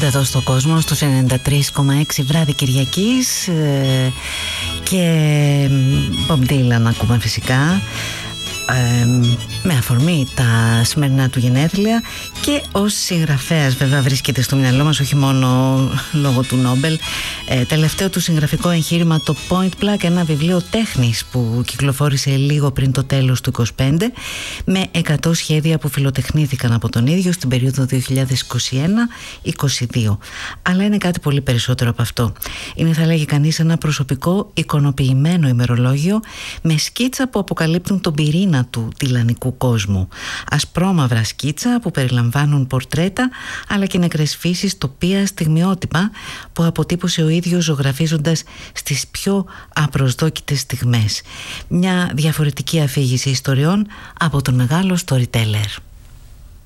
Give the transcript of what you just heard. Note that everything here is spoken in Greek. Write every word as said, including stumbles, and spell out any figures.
πάντα εδώ στο κόσμο, στους ενενήντα τρία κόμμα έξι βράδυ Κυριακής, και Bob Dylan ακούμε φυσικά, Ε, με αφορμή τα σημερινά του γενέθλια, και ως συγγραφέας βέβαια βρίσκεται στο μυαλό μας, όχι μόνο λόγω του Νόμπελ. ε, Τελευταίο του συγγραφικό εγχείρημα, το Point Blank, ένα βιβλίο τέχνης που κυκλοφόρησε λίγο πριν το τέλος του είκοσι πέντε, με εκατό σχέδια που φιλοτεχνήθηκαν από τον ίδιο στην περίοδο δύο χιλιάδες είκοσι ένα είκοσι δύο. Αλλά είναι κάτι πολύ περισσότερο από αυτό. Είναι, θα λέγει κανείς, ένα προσωπικό εικονοποιημένο ημερολόγιο με σκίτσα που αποκαλύπτουν τον πυρήνα του τηλανικού κόσμου. Ασπρόμαυρα σκίτσα που περιλαμβάνουν πορτρέτα αλλά και νεκρές φύσεις, τοπία, στιγμιότυπα που αποτύπωσε ο ίδιος ζωγραφίζοντας στις πιο απροσδόκητες στιγμές. Μια διαφορετική αφήγηση ιστοριών από τον μεγάλο storyteller.